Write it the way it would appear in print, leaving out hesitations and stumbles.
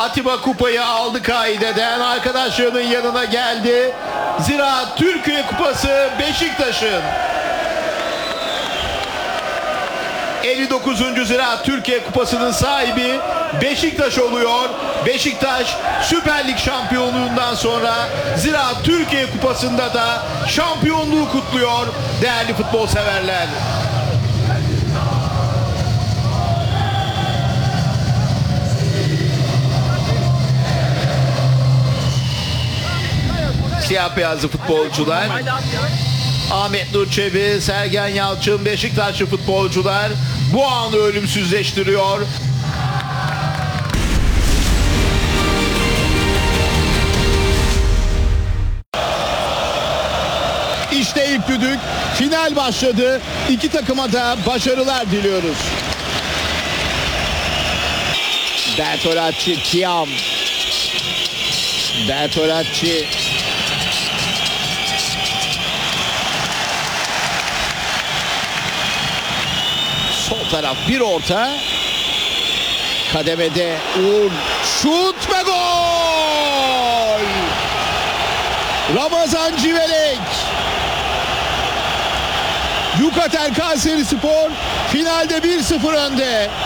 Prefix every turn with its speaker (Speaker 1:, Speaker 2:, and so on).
Speaker 1: Atiba kupayı aldı kaideden, arkadaşlarının yanına geldi. Ziraat Türkiye Kupası Beşiktaş'ın. 59. Ziraat Türkiye Kupası'nın sahibi Beşiktaş oluyor. Beşiktaş Süper Lig şampiyonluğundan sonra Ziraat Türkiye Kupası'nda da şampiyonluğu kutluyor değerli futbol severler. Siyah beyazlı futbolcular. Ahmet Nur Çebi, Sergen Yalçın, Beşiktaşlı futbolcular bu anı ölümsüzleştiriyor. İşte ilk düdük, final başladı. İki takıma da başarılar diliyoruz. Bertolacci, Tiam. Bertolacci. Sol taraf bir orta. Kademede Uğur. Şut ve gol! Ramazan Civelek. Yukatel Kayserispor finalde 1-0 önde.